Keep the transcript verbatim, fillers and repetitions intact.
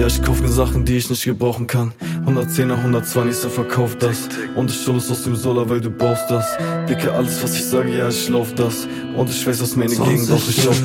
Ja, ich kauf mir Sachen, die ich nicht gebrauchen kann. hundertzehner, hundertzwanzig, so verkauf das. Und ich hol es aus dem Solar, weil du brauchst das. Dicke, alles was ich sage, ja, ich lauf das. Und ich weiß, was mir entgegen, doch ich lauf